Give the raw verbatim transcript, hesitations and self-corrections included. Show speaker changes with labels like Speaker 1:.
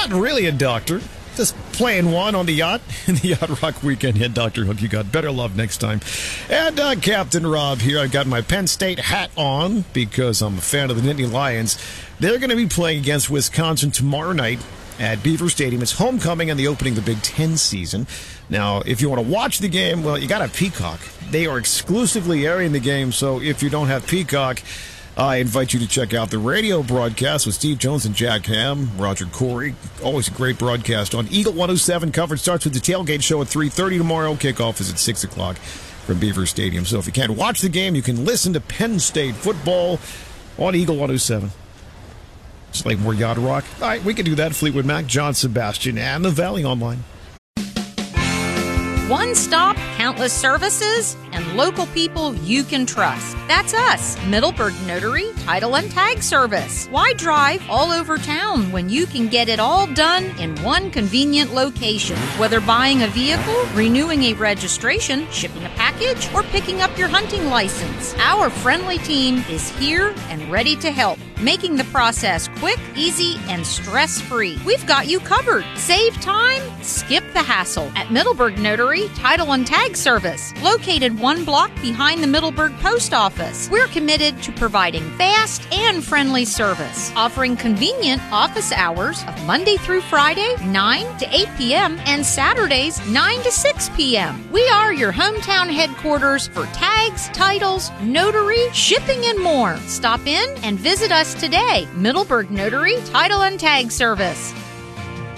Speaker 1: Not really a doctor. Just playing one on the yacht in the Yacht Rock weekend. Yeah, Doctor Hook, you got better love next time. And uh, Captain Rob here. I got my Penn State hat on because I'm a fan of the Nittany Lions. They're going to be playing against Wisconsin tomorrow night at Beaver Stadium. It's homecoming and the opening of the Big Ten season. Now, if you want to watch the game, well, you got to have Peacock. They are exclusively airing the game, so if you don't have Peacock, I invite you to check out the radio broadcast with Steve Jones and Jack Ham, Roger Corey. Always a great broadcast on Eagle one oh seven. Coverage starts with the tailgate show at three thirty tomorrow. Kickoff is at six o'clock from Beaver Stadium. So if you can't watch the game, you can listen to Penn State football on Eagle one oh seven. It's like more Yacht Rock. All right, we can do that. Fleetwood Mac, John Sebastian, and the Valley Online.
Speaker 2: One stop, countless services, and local people you can trust. That's us, Middleburg Notary, Title and Tag Service. Why drive all over town when you can get it all done in one convenient location? Whether buying a vehicle, renewing a registration, shipping a package, or picking up your hunting license, our friendly team is here and ready to help, making the process quick, easy, and stress-free. We've got you covered. Save time, skip the hassle at Middleburg Notary, Title and Tag Service, located one block behind the Middleburg Post Office. We're committed to providing fast and friendly service, offering convenient office hours of Monday through Friday, nine to eight p.m., and Saturdays, nine to six p.m. We are your hometown headquarters for tags, titles, notary, shipping, and more. Stop in and visit us today. Middleburg Notary, Title and Tag Service.